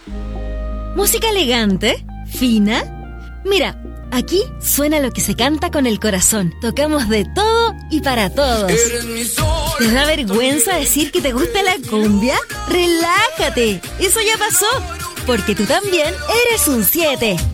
¿Música elegante? ¿Fina? Mira, aquí suena lo que se canta con el corazón. Tocamos de todo y para todos. ¿Te da vergüenza decir que te gusta la cumbia? ¡Relájate! Eso ya pasó, porque tú también eres un 7.